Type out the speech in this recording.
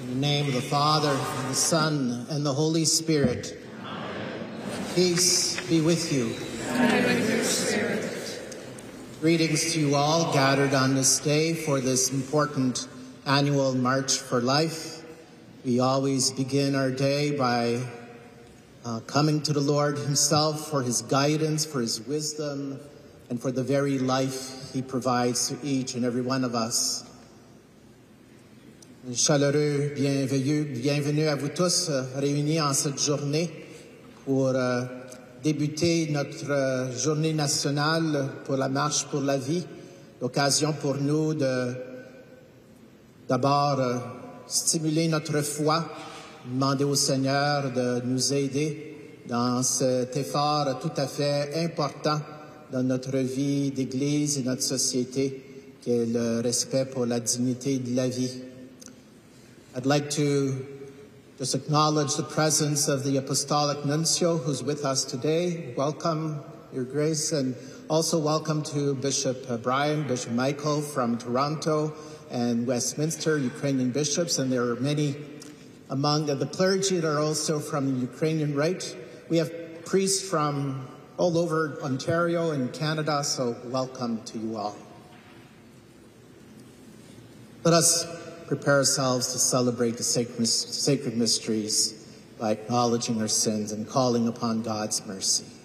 In the name of the Father, and the Son, and the Holy Spirit. Peace be with you. And with your spirit. Greetings to you all gathered on this day for this important annual March for Life. We always begin our day by coming to the Lord himself for his guidance, for his wisdom, and for the very life he provides to each and every one of us. Chaleureux bienvenue à vous tous réunis en cette journée pour débuter notre journée nationale pour la marche pour la vie. L'occasion pour nous de d'abord stimuler notre foi, demander au Seigneur de nous aider dans cet effort tout à fait important dans notre vie d'Église et notre société, qui est le respect pour la dignité de la vie. I'd like to just acknowledge the presence of the Apostolic Nuncio who's with us today. Welcome, Your Grace, and also welcome to Bishop Brian, Bishop Michael from Toronto and Westminster, Ukrainian bishops, and there are many among the clergy that are also from the Ukrainian rite. We have priests from all over Ontario and Canada, so welcome to you all. Let us prepare ourselves to celebrate the sacred mysteries by acknowledging our sins and calling upon God's mercy.